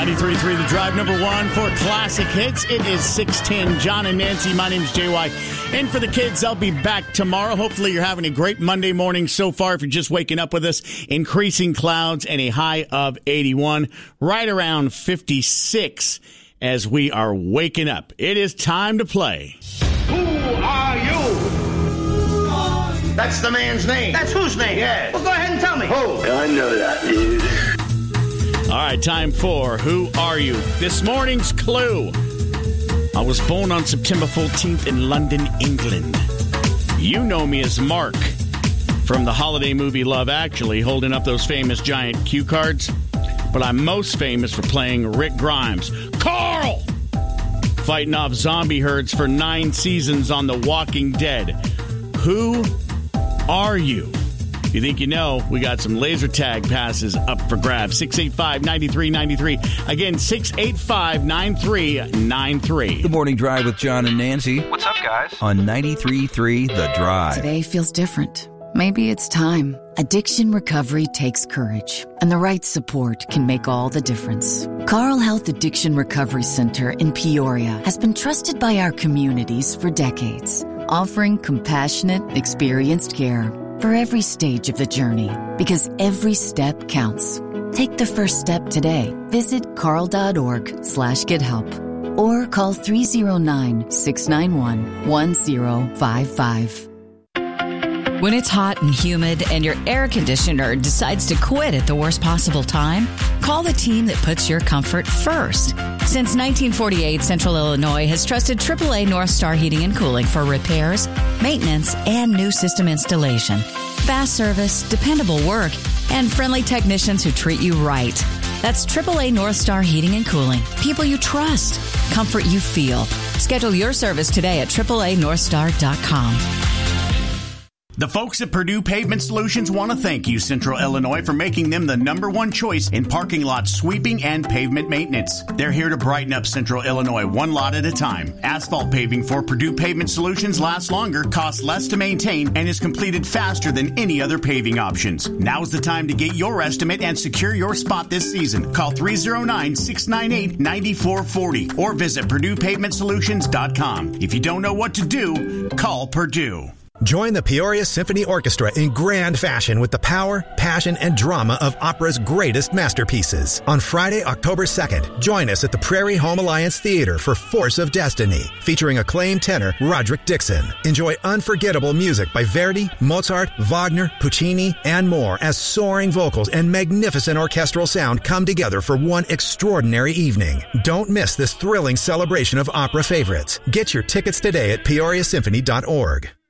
93.3 The Drive, number one for classic hits. It is 6:10. John and Nancy, my name is JY. And for the kids, I'll be back tomorrow. Hopefully you're having a great Monday morning so far. If you're just waking up with us, increasing clouds and a high of 81, right around 56 as we are waking up. It is time to play. Who are you? That's the man's name. That's whose name? Yes. Well, go ahead and tell me. Who? I know that, dude. All right, time for Who Are You? This morning's clue. I was born on September 14th in London, England. You know me as Mark from the holiday movie Love Actually, holding up those famous giant cue cards. But I'm most famous for playing Rick Grimes. Carl! Fighting off zombie herds for 9 seasons on The Walking Dead. Who are you? If you think you know, we got some laser tag passes up for grabs. 685-9393. Again, 685-9393. The Morning Drive with John and Nancy. What's up, guys? On 93.3 The Drive. Today feels different. Maybe it's time. Addiction recovery takes courage, and the right support can make all the difference. Carle Health Addiction Recovery Center in Peoria has been trusted by our communities for decades, offering compassionate, experienced care for every stage of the journey, because every step counts. Take the first step today. Visit carle.org/gethelp or call 309-691-1055. When it's hot and humid and your air conditioner decides to quit at the worst possible time, call the team that puts your comfort first. Since 1948, Central Illinois has trusted AAA North Star Heating and Cooling for repairs, maintenance, and new system installation. Fast service, dependable work, and friendly technicians who treat you right. That's AAA North Star Heating and Cooling. People you trust. Comfort you feel. Schedule your service today at AAANorthstar.com. The folks at Purdue Pavement Solutions want to thank you, Central Illinois, for making them the number one choice in parking lot sweeping and pavement maintenance. They're here to brighten up Central Illinois one lot at a time. Asphalt paving for Purdue Pavement Solutions lasts longer, costs less to maintain, and is completed faster than any other paving options. Now's the time to get your estimate and secure your spot this season. Call 309-698-9440 or visit PurduePavementSolutions.com. If you don't know what to do, call Purdue. Join the Peoria Symphony Orchestra in grand fashion with the power, passion, and drama of opera's greatest masterpieces. On Friday, October 2nd, join us at the Prairie Home Alliance Theater for Force of Destiny, featuring acclaimed tenor Roderick Dixon. Enjoy unforgettable music by Verdi, Mozart, Wagner, Puccini, and more as soaring vocals and magnificent orchestral sound come together for one extraordinary evening. Don't miss this thrilling celebration of opera favorites. Get your tickets today at PeoriaSymphony.org.